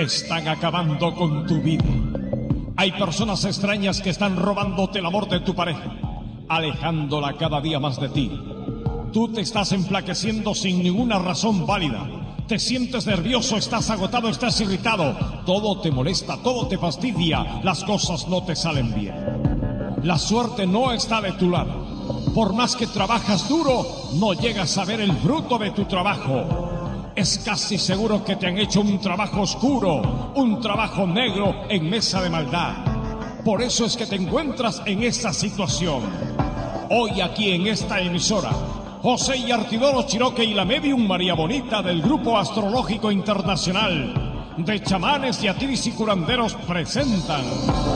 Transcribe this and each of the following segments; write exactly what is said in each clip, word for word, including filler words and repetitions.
están acabando con tu vida. Hay personas extrañas que están robándote el amor de tu pareja, alejándola cada día más de ti. Tú te estás enflaqueciendo sin ninguna razón válida. Te sientes nervioso, estás agotado, estás irritado. Todo te molesta, todo te fastidia. Las cosas no te salen bien. La suerte no está de tu lado. Por más que trabajas duro, no llegas a ver el fruto de tu trabajo. Es casi seguro que te han hecho un trabajo oscuro, un trabajo negro en mesa de maldad. Por eso es que te encuentras en esta situación. Hoy aquí en esta emisora, José y Artidoro Chiroque y la medium María Bonita del Grupo Astrológico Internacional de Chamanes, Yatiris y Curanderos presentan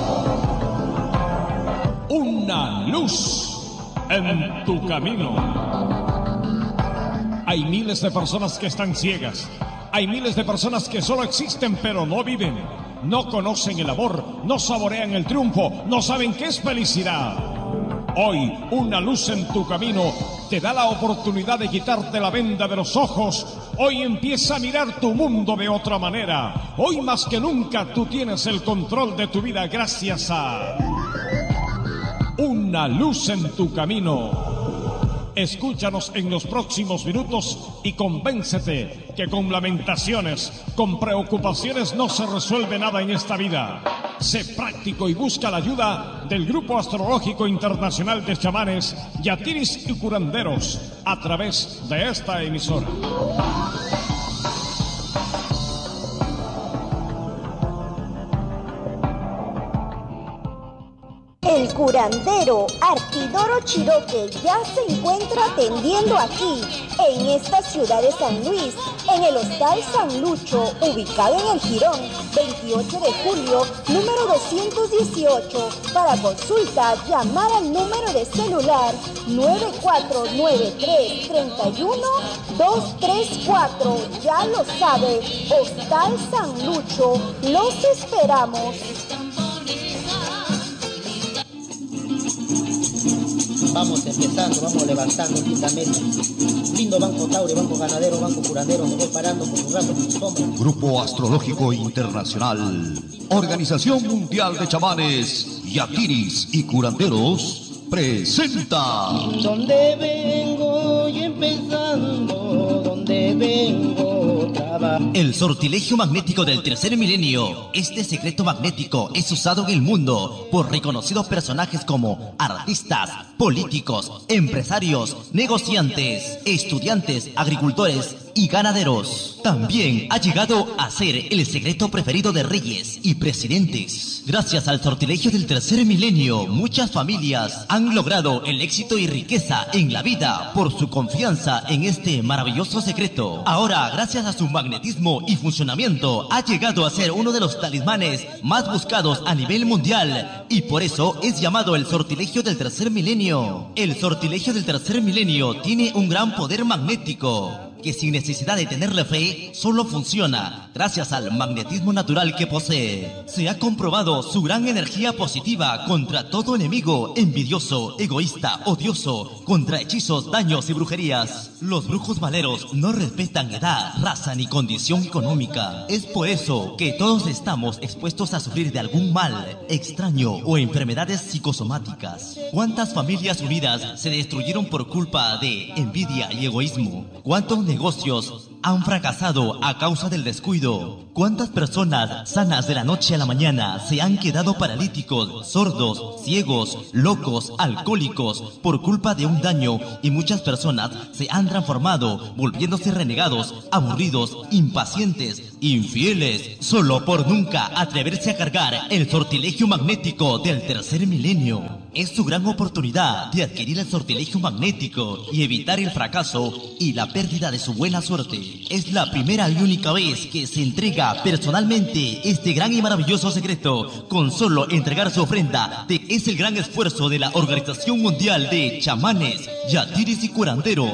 Una luz en tu camino. Hay miles de personas que están ciegas. Hay miles de personas que solo existen pero no viven. No conocen el amor, no saborean el triunfo, no saben qué es felicidad. Hoy, una luz en tu camino te da la oportunidad de quitarte la venda de los ojos. Hoy empieza a mirar tu mundo de otra manera. Hoy más que nunca tú tienes el control de tu vida gracias a Una luz en tu camino. Escúchanos en los próximos minutos y convéncete que con lamentaciones, con preocupaciones no se resuelve nada en esta vida. Sé práctico y busca la ayuda del Grupo Astrológico Internacional de Chamanes, Yatiris y Curanderos a través de esta emisora. El curandero Artidoro Chiroque ya se encuentra atendiendo aquí, en esta ciudad de San Luis, en el Hostal San Lucho, ubicado en el Jirón, veintiocho de julio, número doscientos dieciocho. Para consulta, llamar al número de celular nueve cuatro nueve tres, tres uno, dos tres cuatro. Ya lo sabe, Hostal San Lucho, los esperamos. Vamos empezando, vamos levantando lindamente. Lindo banco Taure, banco ganadero, banco curandero, me voy parando por un rato con sombra. Grupo Astrológico Internacional, Organización Mundial de Chamanes, Yatiris y Curanderos, presenta. Donde vengo y empezando, donde vengo trabajando. El sortilegio magnético del tercer milenio. Este secreto magnético es usado en el mundo por reconocidos personajes como artistas, políticos, empresarios, negociantes, estudiantes, agricultores y ganaderos. También ha llegado a ser el secreto preferido de reyes y presidentes. Gracias al sortilegio del tercer milenio, muchas familias han logrado el éxito y riqueza en la vida por su confianza en este maravilloso secreto. Ahora, gracias a su magnetismo y funcionamiento, ha llegado a ser uno de los talismanes más buscados a nivel mundial y por eso es llamado el sortilegio del tercer milenio. El sortilegio del tercer milenio tiene un gran poder magnético que sin necesidad de tenerle fe, solo funciona gracias al magnetismo natural que posee. Se ha comprobado su gran energía positiva contra todo enemigo envidioso, egoísta, odioso, contra hechizos, daños y brujerías. Los brujos maleros no respetan edad, raza ni condición económica. Es por eso que todos estamos expuestos a sufrir de algún mal extraño o enfermedades psicosomáticas. ¿Cuántas familias unidas se destruyeron por culpa de envidia y egoísmo? ¿Cuántos negocios han fracasado a causa del descuido? ¿Cuántas personas sanas de la noche a la mañana se han quedado paralíticos, sordos, ciegos, locos, alcohólicos por culpa de un daño? Y muchas personas se han transformado volviéndose renegados, aburridos, impacientes, infieles, solo por nunca atreverse a cargar el sortilegio magnético del tercer milenio. Es su gran oportunidad de adquirir el sortilegio magnético y evitar el fracaso y la pérdida de su buena suerte. Es la primera y única vez que se entrega personalmente este gran y maravilloso secreto. Con solo entregar su ofrenda, de, es el gran esfuerzo de la Organización Mundial de Chamanes, Yatiris y Curanderos.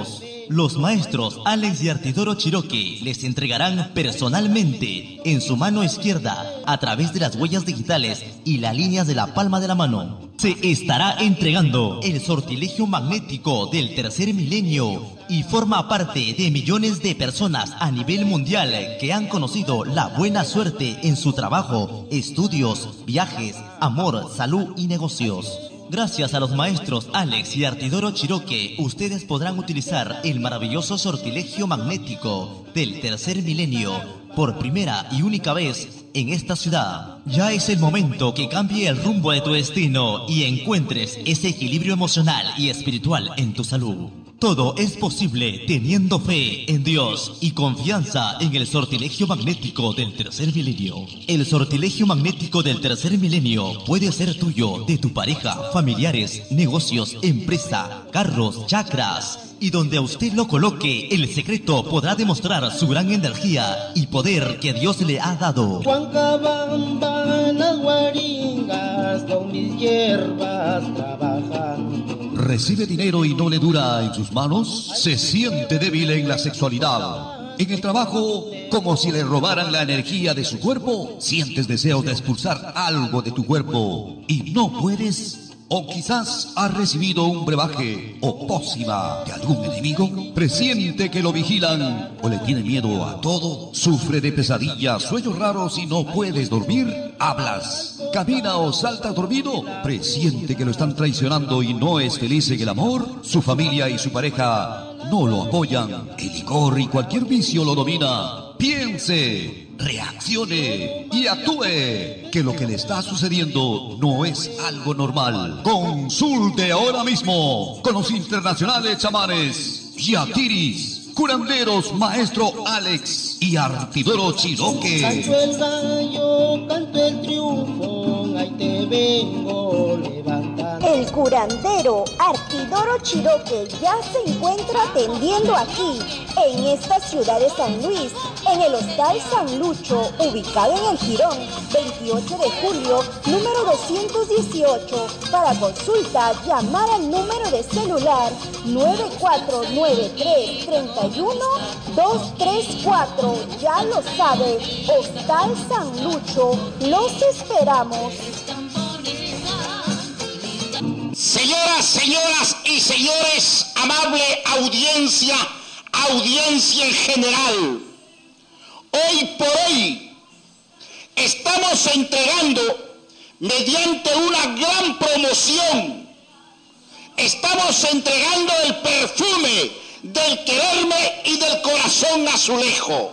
Los maestros Alex y Artidoro Chiroque les entregarán personalmente en su mano izquierda, a través de las huellas digitales y las líneas de la palma de la mano, se estará entregando el sortilegio magnético del tercer milenio y forma parte de millones de personas a nivel mundial que han conocido la buena suerte en su trabajo, estudios, viajes, amor, salud y negocios. Gracias a los maestros Alex y Artidoro Chiroque, ustedes podrán utilizar el maravilloso sortilegio magnético del tercer milenio por primera y única vez en esta ciudad. Ya es el momento que cambie el rumbo de tu destino y encuentres ese equilibrio emocional y espiritual en tu salud. Todo es posible teniendo fe en Dios y confianza en el sortilegio magnético del tercer milenio. El sortilegio magnético del tercer milenio puede ser tuyo, de tu pareja, familiares, negocios, empresa, carros, chakras. Y donde a usted lo coloque, el secreto podrá demostrar su gran energía y poder que Dios le ha dado. Huancabamba, las guaringas, con mis hierbas trabajando. ¿Recibe dinero y no le dura en sus manos? ¿Se siente débil en la sexualidad? ¿En el trabajo, como si le robaran la energía de su cuerpo? ¿Sientes deseo de expulsar algo de tu cuerpo y no puedes? ¿O quizás ha recibido un brebaje o pócima de algún enemigo? ¿Presiente que lo vigilan o le tiene miedo a todo? ¿Sufre de pesadillas, sueños raros y no puedes dormir? ¿Hablas, camina o salta dormido? ¿Presiente que lo están traicionando y no es feliz en el amor? ¿Su familia y su pareja no lo apoyan? ¿El licor y cualquier vicio lo domina? Piense, reaccione y actúe, que lo que le está sucediendo no es algo normal. Consulte ahora mismo con los internacionales chamanes Yatiris, curanderos maestro Alex y Artidoro Chiroque. Canto el gallo, canto el triunfo, ahí te vengo levantando. El curandero Artidoro Chiroque ya se encuentra atendiendo aquí, en esta ciudad de San Luis, en el Hostal San Lucho, ubicado en el Jirón, veintiocho de julio, número doscientos dieciocho. Para consulta, llamar al número de celular nueve cuatro nueve tres, tres uno, dos tres cuatro. Ya lo sabe, Hostal San Lucho, los esperamos. Señoras, señoras y señores, amable audiencia, audiencia en general, hoy por hoy estamos entregando, mediante una gran promoción, estamos entregando el perfume del quererme y del corazón azulejo,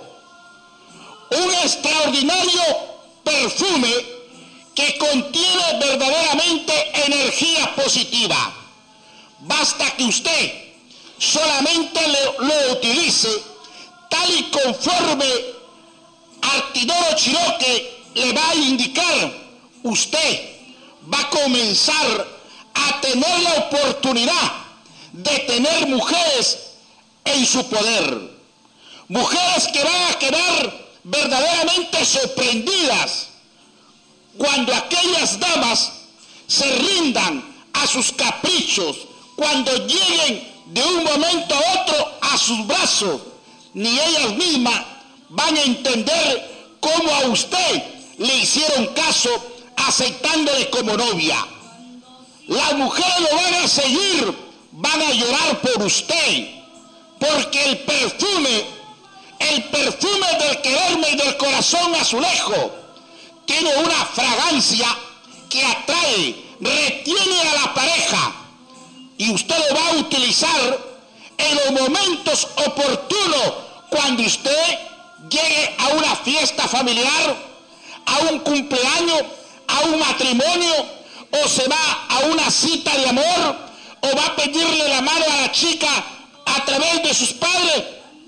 un extraordinario perfume que contiene verdaderamente energía positiva. Basta que usted solamente lo, lo utilice tal y conforme Artidoro Chiroque le va a indicar. Usted va a comenzar a tener la oportunidad de tener mujeres en su poder, mujeres que van a quedar verdaderamente sorprendidas cuando aquellas damas se rindan a sus caprichos, cuando lleguen de un momento a otro a sus brazos. Ni ellas mismas van a entender cómo a usted le hicieron caso aceptándole como novia. Las mujeres lo van a seguir, van a llorar por usted, porque el perfume, el perfume del quererme y del corazón azulejo, tiene una fragancia que atrae, retiene a la pareja, y usted lo va a utilizar en los momentos oportunos, cuando usted llegue a una fiesta familiar, a un cumpleaños, a un matrimonio, o se va a una cita de amor, o va a pedirle la mano a la chica a través de sus padres.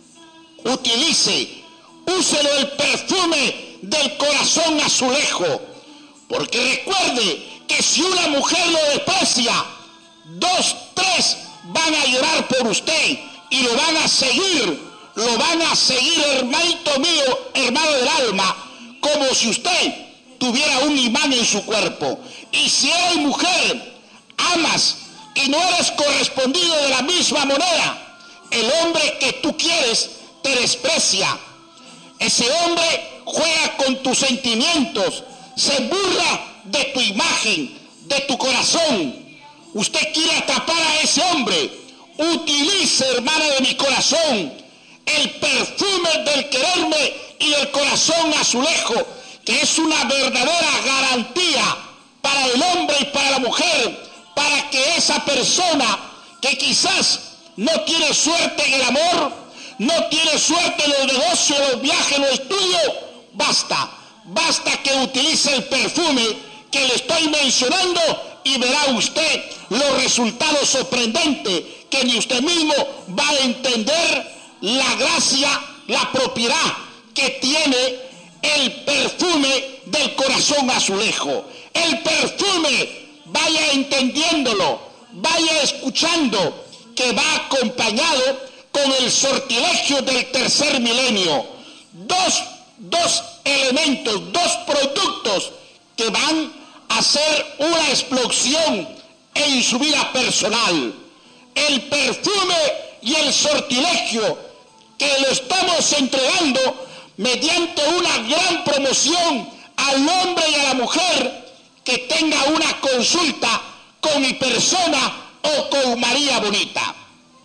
Utilice, úselo el perfume del corazón azulejo, porque recuerde que si una mujer lo desprecia, dos, tres van a llorar por usted y lo van a seguir, lo van a seguir, hermanito mío, hermano del alma, como si usted tuviera un imán en su cuerpo. Y si eres mujer, amas y no eres correspondido de la misma manera, El hombre que tú quieres te desprecia. Ese hombre juega con tus sentimientos, se burla de tu imagen, de tu corazón. Usted quiere atrapar a ese hombre. Utilice, hermana de mi corazón, el perfume del quererme y el corazón azulejo, que es una verdadera garantía para el hombre y para la mujer, para que esa persona que quizás no tiene suerte en el amor, no tiene suerte en los negocios, en los viajes, en los estudios, basta, basta que utilice el perfume que le estoy mencionando y verá usted los resultados sorprendentes que ni usted mismo va a entender la gracia, la propiedad que tiene el perfume del corazón azulejo. El perfume, vaya entendiéndolo, vaya escuchando, que va acompañado con el sortilegio del tercer milenio. Dos, dos elementos, dos productos que van a hacer una explosión en su vida personal. El perfume y el sortilegio que lo estamos entregando mediante una gran promoción al hombre y a la mujer que tenga una consulta con mi persona o con María Bonita.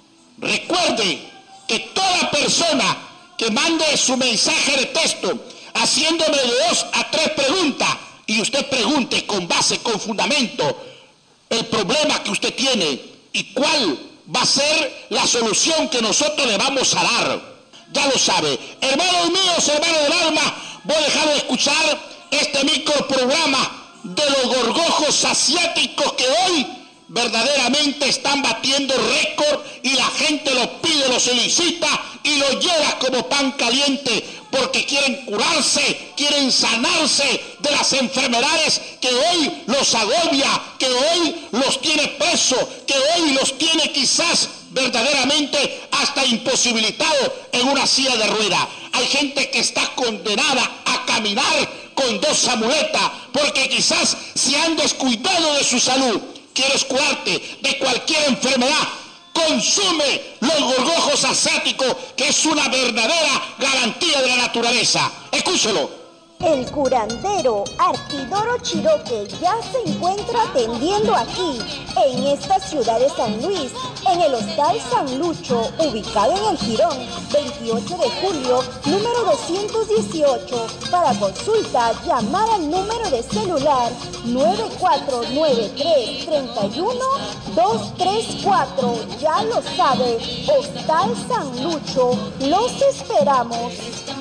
Recuerde que toda persona que mande su mensaje de texto haciéndome de dos a tres preguntas y usted pregunte con base, con fundamento, el problema que usted tiene y cuál va a ser la solución que nosotros le vamos a dar. Ya lo sabe. Hermanos míos, hermanos del alma, voy a dejar de escuchar este microprograma de los gorgojos asiáticos que hoy verdaderamente están batiendo récord y la gente los pide, los solicita y los lleva como pan caliente porque quieren curarse, quieren sanarse de las enfermedades que hoy los agobia, que hoy los tiene presos, que hoy los tiene quizás verdaderamente hasta imposibilitados en una silla de ruedas. Hay gente que está condenada a caminar con dos amuletas porque quizás se han descuidado de su salud. ¿Quieres curarte de cualquier enfermedad? Consume los gorgojos asiáticos, que es una verdadera garantía de la naturaleza. Escúchelo. El curandero Artidoro Chiroque ya se encuentra atendiendo aquí, en esta ciudad de San Luis, en el Hostal San Lucho, ubicado en el Jirón, veintiocho de julio, número doscientos dieciocho. Para consulta, llamar al número de celular nueve cuatro nueve tres, tres uno, dos tres cuatro. Ya lo sabe, Hostal San Lucho, los esperamos.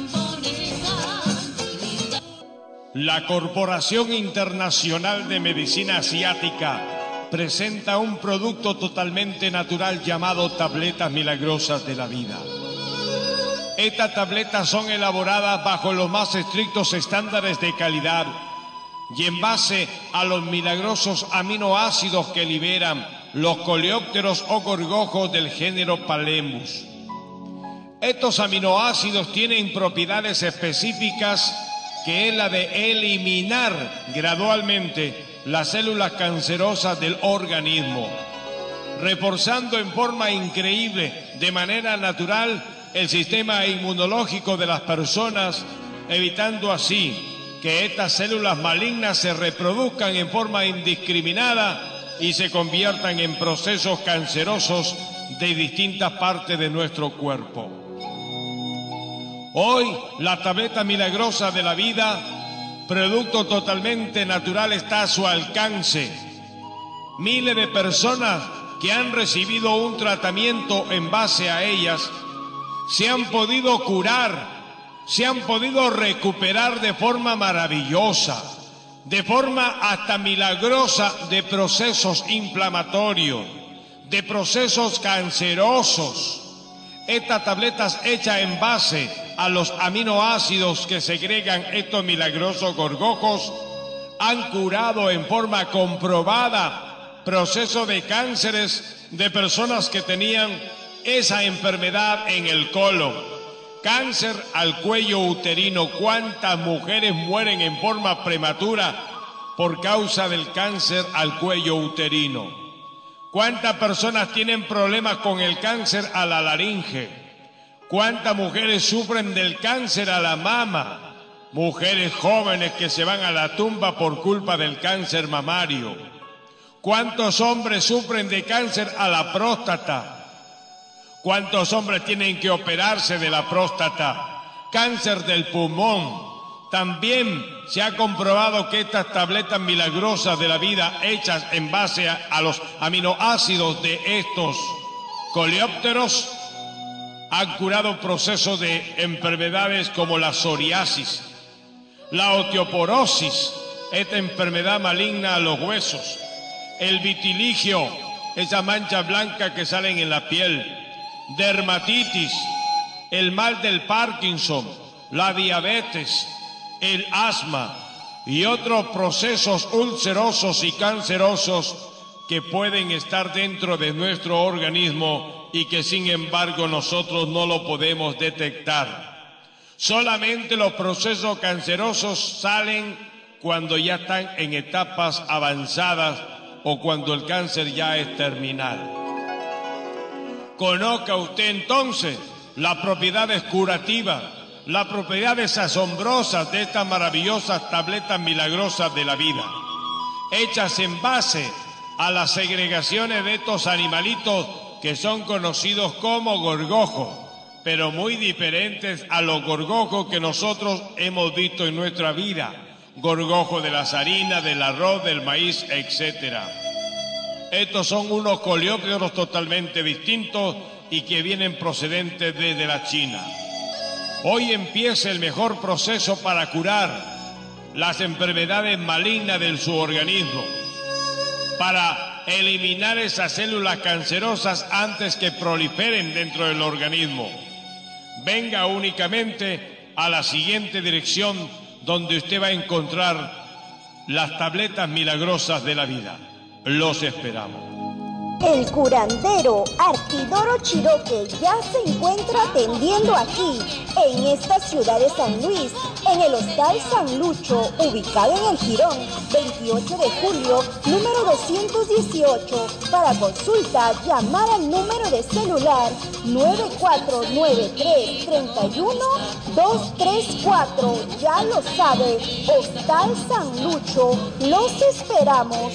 La Corporación Internacional de Medicina Asiática presenta un producto totalmente natural llamado tabletas milagrosas de la vida. Estas tabletas son elaboradas bajo los más estrictos estándares de calidad y en base a los milagrosos aminoácidos que liberan los coleópteros o gorgojos del género Palemus. Estos aminoácidos tienen propiedades específicas que es la de eliminar gradualmente las células cancerosas del organismo, reforzando en forma increíble, de manera natural, el sistema inmunológico de las personas, evitando así que estas células malignas se reproduzcan en forma indiscriminada y se conviertan en procesos cancerosos de distintas partes de nuestro cuerpo. Hoy, la tableta milagrosa de la vida, producto totalmente natural, está a su alcance. Miles de personas que han recibido un tratamiento en base a ellas se han podido curar, se han podido recuperar de forma maravillosa, de forma hasta milagrosa de procesos inflamatorios, de procesos cancerosos. Estas tabletas hechas en base a los aminoácidos que segregan estos milagrosos gorgojos han curado en forma comprobada procesos de cánceres de personas que tenían esa enfermedad en el colon. Cáncer al cuello uterino. ¿Cuántas mujeres mueren en forma prematura por causa del cáncer al cuello uterino? ¿Cuántas personas tienen problemas con el cáncer a la laringe? ¿Cuántas mujeres sufren del cáncer a la mama? Mujeres jóvenes que se van a la tumba por culpa del cáncer mamario. ¿Cuántos hombres sufren de cáncer a la próstata? ¿Cuántos hombres tienen que operarse de la próstata? Cáncer del pulmón. También se ha comprobado que estas tabletas milagrosas de la vida hechas en base a, a los aminoácidos de estos coleópteros han curado procesos de enfermedades como la psoriasis, la osteoporosis, esta enfermedad maligna a los huesos, el vitiligio, esa mancha blanca que salen en la piel, dermatitis, el mal del Parkinson, la diabetes, el asma y otros procesos ulcerosos y cancerosos que pueden estar dentro de nuestro organismo y que sin embargo nosotros no lo podemos detectar. Solamente los procesos cancerosos salen cuando ya están en etapas avanzadas o cuando el cáncer ya es terminal. Conozca usted entonces las propiedades curativas, las propiedades asombrosas de estas maravillosas tabletas milagrosas de la vida, hechas en base a las segregaciones de estos animalitos que son conocidos como gorgojos, pero muy diferentes a los gorgojos que nosotros hemos visto en nuestra vida, gorgojo de las harinas, del arroz, del maíz, etcétera. Estos son unos coleópteros totalmente distintos y que vienen procedentes desde la China. Hoy empieza el mejor proceso para curar las enfermedades malignas de su organismo, para eliminar esas células cancerosas antes que proliferen dentro del organismo. Venga únicamente a la siguiente dirección donde usted va a encontrar las tabletas milagrosas de la vida. Los esperamos. El curandero Artidoro Chiroque ya se encuentra atendiendo aquí, en esta ciudad de San Luis, en el Hostal San Lucho, ubicado en el Jirón, veintiocho de julio, número doscientos dieciocho. Para consulta, llamar al número de celular nueve cuatro nueve tres, tres uno, dos tres cuatro. Ya lo sabe, Hostal San Lucho, los esperamos.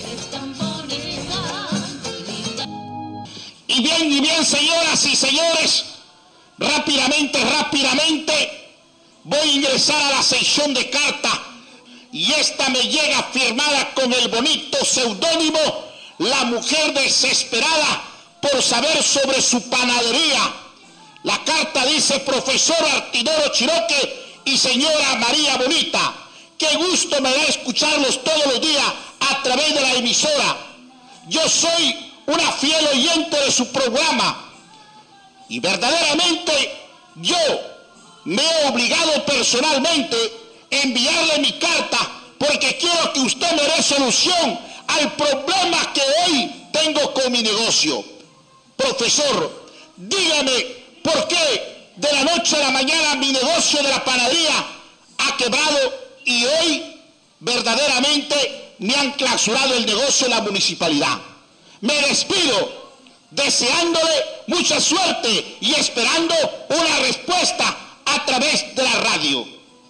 Y bien, y bien, señoras y señores, rápidamente, rápidamente, voy a ingresar a la sección de carta y esta me llega firmada con el bonito seudónimo La Mujer Desesperada por saber sobre su panadería. La carta dice: profesor Artidoro Chiroque y señora María Bonita, qué gusto me da escucharlos todos los días a través de la emisora. Yo soy una fiel oyente de su programa y verdaderamente yo me he obligado personalmente a enviarle mi carta porque quiero que usted me dé solución al problema que hoy tengo con mi negocio. Profesor, dígame por qué de la noche a la mañana mi negocio de la panadería ha quebrado y hoy verdaderamente me han clausurado el negocio en la municipalidad. Me despido deseándole mucha suerte y esperando una respuesta a través de la radio.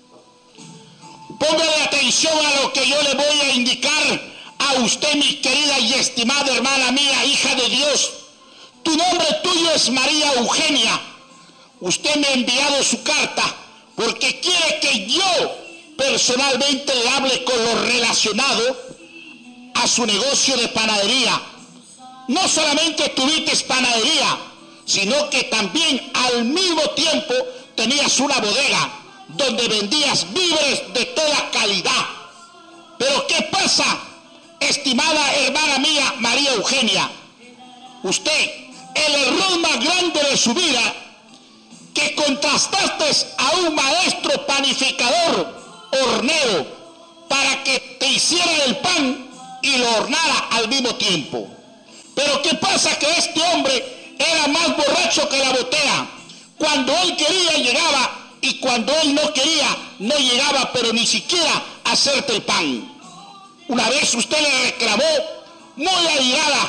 Póngale atención a lo que yo le voy a indicar a usted, mi querida y estimada hermana mía, hija de Dios. Tu nombre tuyo es María Eugenia. Usted me ha enviado su carta porque quiere que yo personalmente le hable con lo relacionado a su negocio de panadería. No solamente tuviste panadería, sino que también al mismo tiempo tenías una bodega donde vendías víveres de toda calidad. Pero ¿qué pasa, estimada hermana mía María Eugenia? Usted, el error más grande de su vida, que contrastaste a un maestro panificador, hornero, para que te hiciera el pan y lo hornara al mismo tiempo. Pero ¿qué pasa? Que este hombre era más borracho que la botella. Cuando él quería llegaba y cuando él no quería no llegaba, pero ni siquiera a hacerte el pan. Una vez usted le reclamó muy airada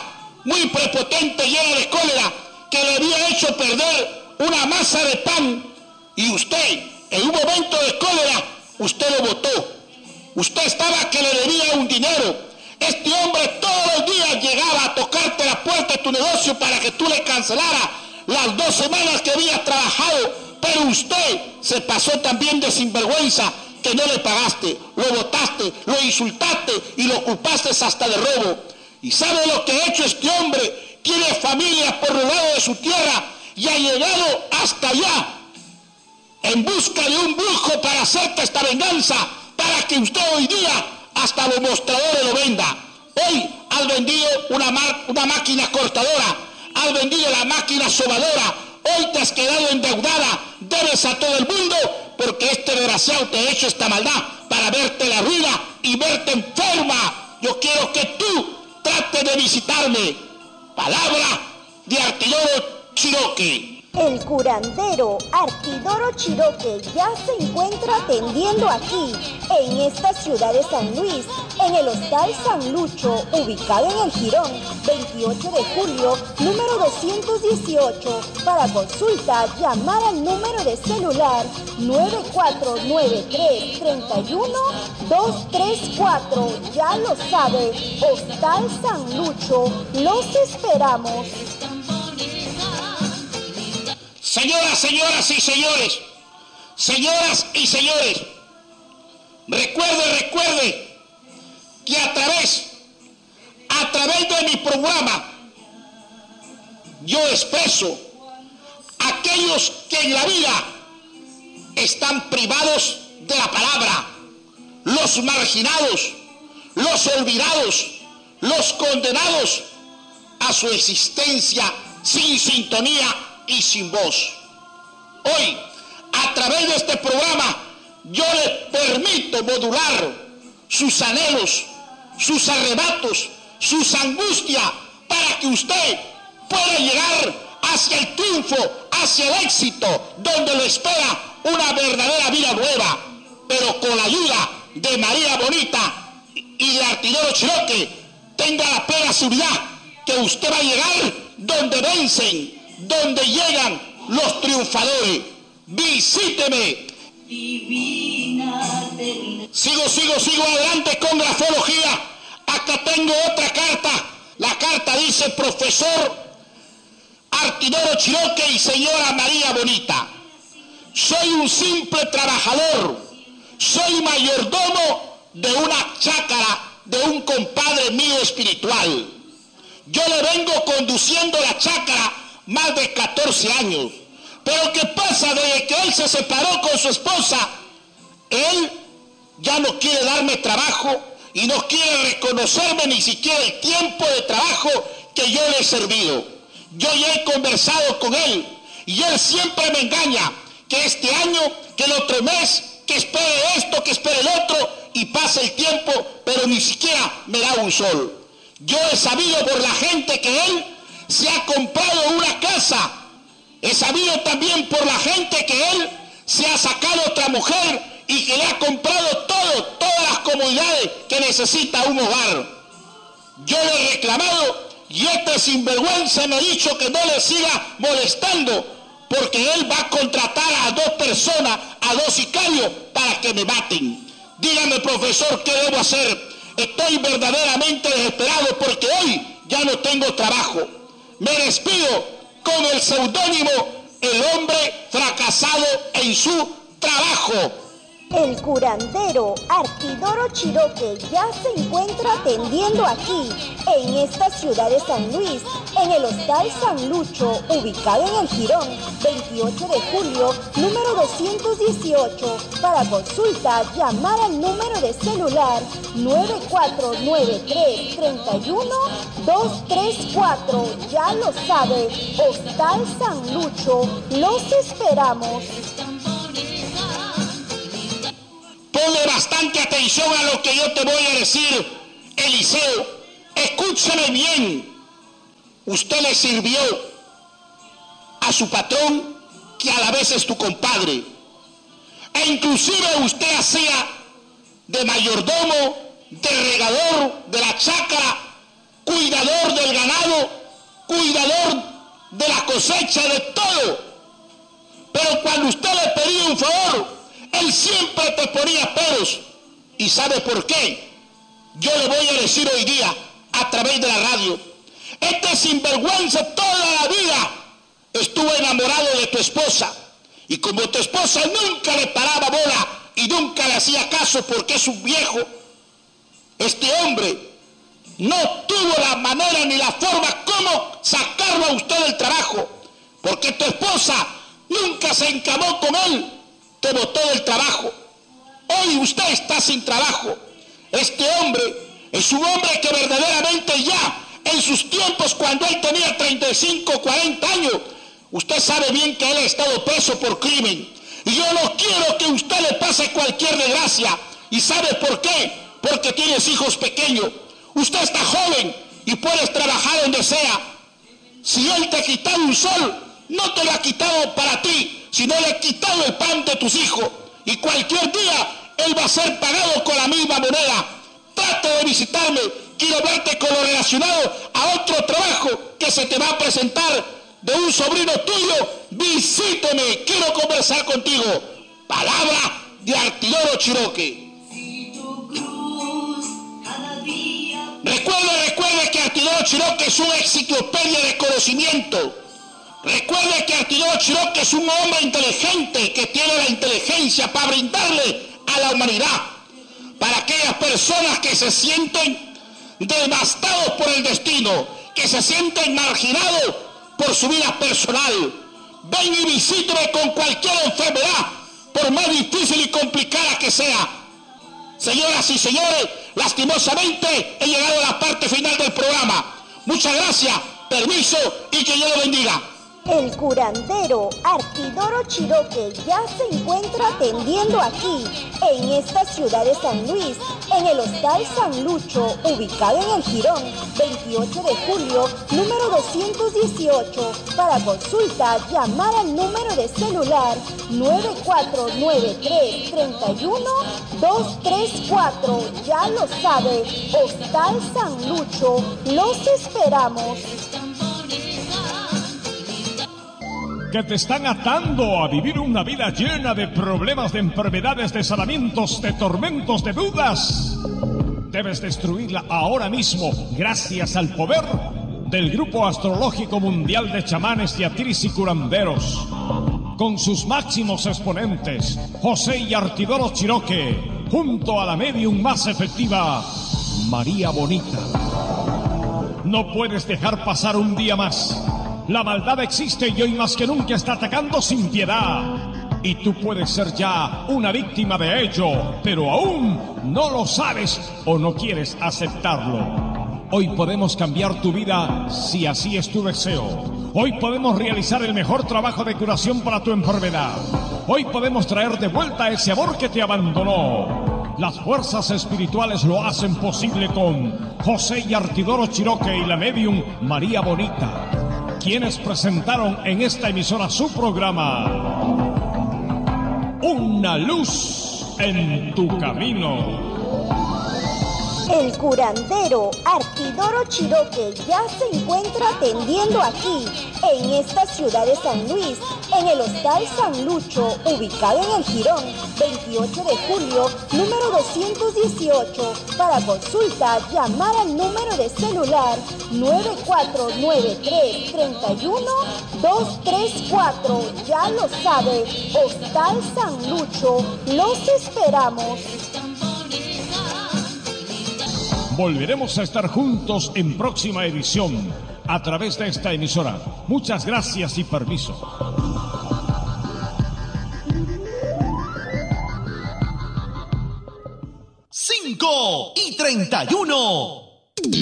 muy prepotente, llena de cólera, que le había hecho perder una masa de pan, y usted, en un momento de cólera, usted lo votó. Usted estaba que le debía un dinero. Este hombre todos los días llegaba a tocarte la puerta de tu negocio para que tú le cancelaras las dos semanas que había trabajado, pero usted se pasó también de sinvergüenza, que no le pagaste, lo votaste, lo insultaste y lo culpaste hasta de robo. ¿Y sabe lo que ha hecho este hombre? Tiene familia por el lado de su tierra y ha llegado hasta allá en busca de un brujo para hacerte esta venganza, para que usted hoy día hasta los mostradores lo venda. Hoy has vendido una, una máquina cortadora, has vendido la máquina sobadora, hoy te has quedado endeudada, debes a todo el mundo, porque este desgraciado te ha hecho esta maldad para verte la ruina y verte enferma. Yo quiero que tú trates de visitarme. Palabra de Artidoro Chiroque. El curandero Artidoro Chiroque ya se encuentra atendiendo aquí, en esta ciudad de San Luis, en el Hostal San Lucho, ubicado en el Jirón, veintiocho de julio, número doscientos dieciocho. Para consulta, llamar al número de celular nueve cuatro nueve tres, tres uno, dos tres cuatro. Ya lo sabe, Hostal San Lucho, los esperamos. Señoras, señoras y señores, señoras y señores, recuerde, recuerde que a través, a través de mi programa, yo expreso a aquellos que en la vida están privados de la palabra, los marginados, los olvidados, los condenados a su existencia sin sintonía y sin voz. Hoy, a través de este programa, yo le permito modular sus anhelos, sus arrebatos, sus angustias, para que usted pueda llegar hacia el triunfo, hacia el éxito, donde lo espera una verdadera vida nueva, pero con la ayuda de María Bonita y de Artidoro Chiroque. Tenga la plena seguridad que usted va a llegar donde vencen, donde llegan los triunfadores. Visíteme. Sigo, sigo, sigo adelante con grafología. Acá tengo otra carta. La carta dice: profesor Artidoro Chiroque y señora María Bonita, soy un simple trabajador, soy mayordomo de una chácara de un compadre mío espiritual. Yo le vengo conduciendo la chácara más de catorce años. Pero ¿qué pasa? Desde que él se separó con su esposa, él ya no quiere darme trabajo y no quiere reconocerme ni siquiera el tiempo de trabajo que yo le he servido. Yo ya he conversado con él y él siempre me engaña, que este año, que el otro mes, que espere esto, que espere el otro, y pasa el tiempo, pero ni siquiera me da un sol. Yo he sabido por la gente que él se ha comprado una casa. He sabido también por la gente que él se ha sacado otra mujer y que le ha comprado todo, todas las comodidades que necesita un hogar. Yo le he reclamado y este sinvergüenza me ha dicho que no le siga molestando, porque él va a contratar a dos personas, a dos sicarios, para que me maten. Dígame, profesor, ¿qué debo hacer? Estoy verdaderamente desesperado porque hoy ya no tengo trabajo. Me despido con el seudónimo El hombre fracasado en su trabajo. El curandero Artidoro Chiroque ya se encuentra atendiendo aquí, en esta ciudad de San Luis, en el Hostal San Lucho, ubicado en el Jirón, veintiocho de julio, número doscientos dieciocho. Para consulta, llamar al número de celular nueve cuatro nueve tres, tres uno, dos tres cuatro. Ya lo sabe, Hostal San Lucho, los esperamos. Ponle bastante atención a lo que yo te voy a decir, Eliseo. Escúchame bien. Usted le sirvió a su patrón, que a la vez es tu compadre. E inclusive usted hacía de mayordomo, de regador de la chácara cuidador del ganado, cuidador de la cosecha, de todo. Pero cuando usted le pedía un favor, él siempre te ponía peros. ¿Y sabe por qué? Yo le voy a decir hoy día, a través de la radio, este sinvergüenza toda la vida estuvo enamorado de tu esposa. Y como tu esposa nunca le paraba bola y nunca le hacía caso porque es un viejo, este hombre no tuvo la manera ni la forma como sacarlo a usted del trabajo, porque tu esposa nunca se encamó con él, te botó del trabajo. Hoy usted está sin trabajo. Este hombre es un hombre que verdaderamente ya en sus tiempos, cuando él tenía treinta y cinco, cuarenta años, usted sabe bien que él ha estado preso por crimen. Y yo no quiero que a usted le pase cualquier desgracia. ¿Y sabe por qué? Porque tienes hijos pequeños. Usted está joven y puedes trabajar donde sea. Si él te ha quitado un sol, no te lo ha quitado para ti, sino le ha quitado el pan de tus hijos. Y cualquier día él va a ser pagado con la misma moneda. Trate de visitarme, quiero verte con lo relacionado a otro trabajo que se te va a presentar de un sobrino tuyo. Visíteme, quiero conversar contigo. Palabra de Artidoro Chiroque. Recuerde, recuerde que Artidoro Chiroque es una enciclopedia de conocimiento. Recuerde que Artidoro Chiroque es un hombre inteligente que tiene la inteligencia para brindarle a la humanidad. Para aquellas personas que se sienten devastados por el destino, que se sienten marginados por su vida personal. Ven y visíteme con cualquier enfermedad, por más difícil y complicada que sea. Señoras y señores, lastimosamente he llegado a la parte final del programa. Muchas gracias, permiso y que Dios lo bendiga. El curandero Artidoro Chiroque ya se encuentra atendiendo aquí, en esta ciudad de San Luis, en el Hostal San Lucho, ubicado en el Jirón, veintiocho de julio, número doscientos dieciocho. Para consulta, llamar al número de celular nueve cuatro nueve tres, tres uno, dos tres cuatro. Ya lo sabe, Hostal San Lucho, los esperamos. Que te están atando a vivir una vida llena de problemas, de enfermedades, de sanamientos, de tormentos, de dudas. Debes destruirla ahora mismo gracias al poder del Grupo Astrológico Mundial de Chamanes, Teatris y Curanderos. Con sus máximos exponentes, José y Artidoro Chiroque, junto a la medium más efectiva, María Bonita. No puedes dejar pasar un día más. La maldad existe y hoy más que nunca está atacando sin piedad. Y tú puedes ser ya una víctima de ello, pero aún no lo sabes o no quieres aceptarlo. Hoy podemos cambiar tu vida si así es tu deseo. Hoy podemos realizar el mejor trabajo de curación para tu enfermedad. Hoy podemos traer de vuelta ese amor que te abandonó. Las fuerzas espirituales lo hacen posible con José y Artidoro Chiroque y la medium María Bonita, quienes presentaron en esta emisora su programa Una luz en tu camino. El curandero Artidoro Chiroque ya se encuentra atendiendo aquí, en esta ciudad de San Luis, en el Hostal San Lucho, ubicado en el Jirón, veintiocho de julio, número doscientos dieciocho. Para consulta, llamar al número de celular nueve cuatro nueve tres, tres uno, dos tres cuatro. Ya lo sabe, Hostal San Lucho, los esperamos. Volveremos a estar juntos en próxima edición a través de esta emisora. Muchas gracias y permiso. cinco y treinta y uno.